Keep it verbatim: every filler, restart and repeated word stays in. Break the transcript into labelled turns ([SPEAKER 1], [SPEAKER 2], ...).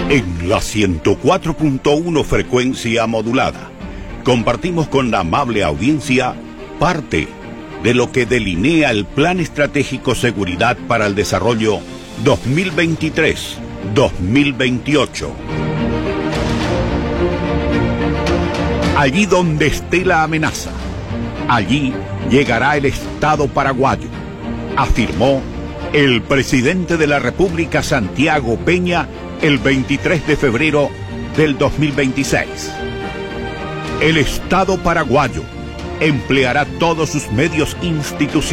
[SPEAKER 1] En la ciento cuatro punto uno frecuencia modulada, compartimos con la amable audiencia parte de lo que delinea el Plan Estratégico Seguridad para el Desarrollo dos mil veintitrés a dos mil veintiocho. Allí donde esté la amenaza, allí llegará el Estado paraguayo, afirmó el presidente de la República, Santiago Peña, el veintitrés de febrero del dos mil veintiséis. El Estado paraguayo empleará todos sus medios institucionales